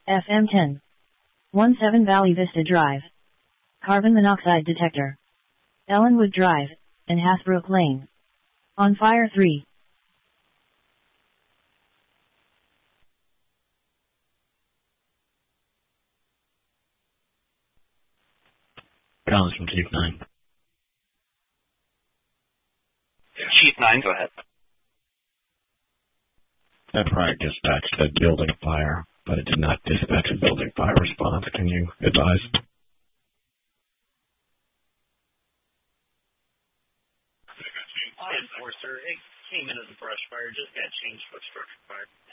FM10. 17 Valley Vista Drive. Carbon monoxide detector. Ellenwood Drive, and Hasbrook Lane. On fire 3. Collins from Chief 9. Chief 9, go ahead. That product dispatched a building fire, but it did not dispatch a building fire response. Can you advise? Enforcer, it came in as a brush fire, just got changed to a structure fire.